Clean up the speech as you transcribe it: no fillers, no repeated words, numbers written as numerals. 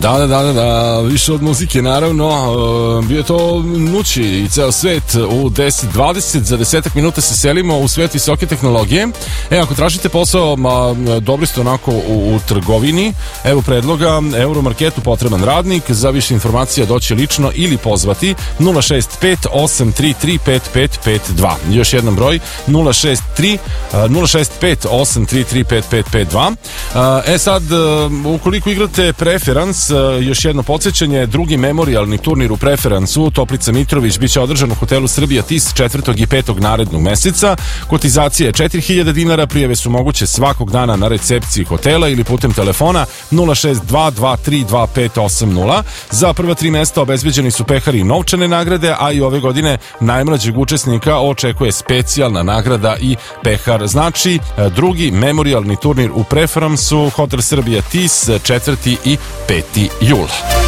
Da, više od muzike, naravno. Bio je to Nući i ceo svet u 10:20. Za 10 minuta se selimo u svet visoke tehnologije. Ako tražite posao, dobri ste onako u trgovini, evo predloga, Euromarketu potreban radnik, za više informacija doći lično ili pozvati 065 833 5552. Još jedan broj 065 833 5552. Sad, ukoliko igrate Preference, još jedno podsjećanje, drugi memorijalni turnir u Preference-u Toplica Mitrović biće održan u hotelu Srbija TIS 4. i 5. narednog meseca. Kotizacija je 4000 dinara, prijave su moguće svakog dana na recepciji hotela ili putem telefona 062 23 2580. Za prva 3 mesta obezbeđeni su pehari i novčane nagrade, a i ove godine najmlađeg učesnika očekuje specijalna nagrada i pehar. Znači, drugi memorijalni turnir u Preference-u, hotel Srbija TIS 4. i 5. jul.